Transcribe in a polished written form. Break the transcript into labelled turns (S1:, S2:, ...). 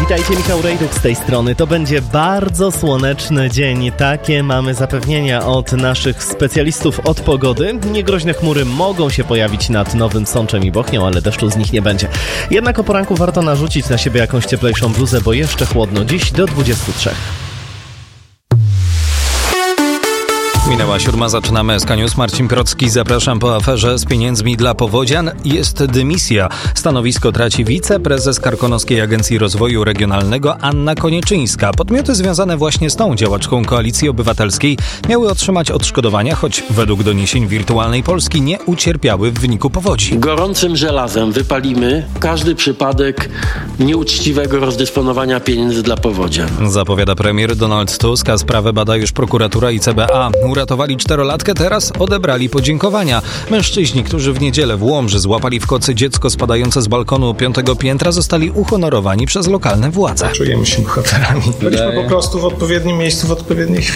S1: Witajcie, Michał Rejduk z tej strony. To będzie bardzo słoneczny dzień. Takie mamy zapewnienia od naszych specjalistów od pogody. Niegroźne chmury mogą się pojawić nad Nowym Sączem i Bochnią, ale deszczu z nich nie będzie. Jednak o poranku warto narzucić na siebie jakąś cieplejszą bluzę, bo jeszcze chłodno. Dziś do 23.
S2: Minęła 7, zaczynamy SK News. Marcin Procki, zapraszam. Po aferze z pieniędzmi dla powodzian jest dymisja. Stanowisko traci wiceprezes Karkonoskiej Agencji Rozwoju Regionalnego Anna Konieczyńska. Podmioty związane właśnie z tą działaczką Koalicji Obywatelskiej miały otrzymać odszkodowania, choć według doniesień Wirtualnej Polski nie ucierpiały w wyniku powodzi.
S3: Gorącym żelazem wypalimy każdy przypadek nieuczciwego rozdysponowania pieniędzy dla powodzian.
S2: Zapowiada premier Donald Tusk, a sprawę bada już prokuratura i CBA. Uratowali 4-latkę, teraz odebrali podziękowania. Mężczyźni, którzy w niedzielę w Łomży złapali w kocy dziecko spadające z balkonu 5. piętra, zostali uhonorowani przez lokalne władze.
S4: Czujemy się bohaterami. Byliśmy po prostu w odpowiednim miejscu w odpowiedniej chwili.